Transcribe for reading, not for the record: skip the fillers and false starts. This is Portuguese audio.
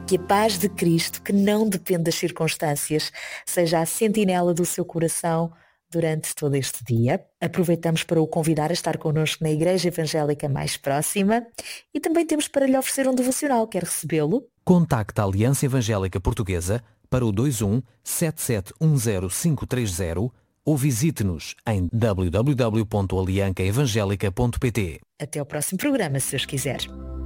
Que a paz de Cristo, que não depende das circunstâncias, seja a sentinela do seu coração durante todo este dia. Aproveitamos para o convidar a estar connosco na Igreja Evangélica mais próxima e também temos para lhe oferecer um devocional. Quer recebê-lo? Contacte a Aliança Evangélica Portuguesa para o 21 7710530 ou visite-nos em www.aliancaevangelica.pt. Até ao próximo programa, se Deus quiser.